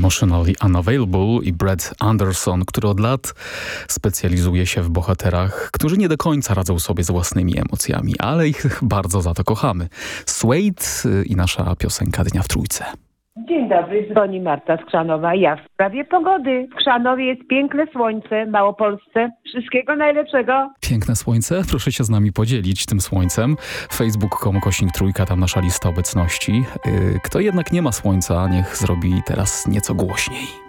Emotionally Unavailable i Brett Anderson, który od lat specjalizuje się w bohaterach, którzy nie do końca radzą sobie z własnymi emocjami, ale ich bardzo za to kochamy. Suede i nasza piosenka Dnia w Trójce. Dzień dobry, dzwoni Marta z Krzanowa. Ja w sprawie pogody. W Krzanowie jest piękne słońce, Małopolsce. Wszystkiego najlepszego. Piękne słońce? Proszę się z nami podzielić tym słońcem. Facebook.com/Trójka, tam nasza lista obecności. Kto jednak nie ma słońca, niech zrobi teraz nieco głośniej.